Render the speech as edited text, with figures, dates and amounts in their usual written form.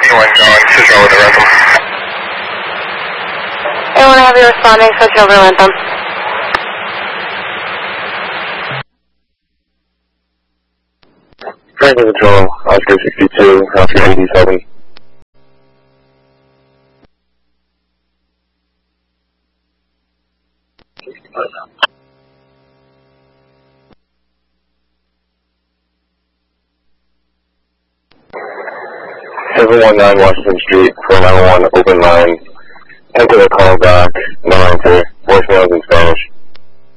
Anyone going, switch over to Rentham. Anyone have you responding, switch over to Rentham. Franklin Control, Oscar 62, Oscar 87. (719) Washington Street, 491 open line. Enter the call back, no answer, voicemails and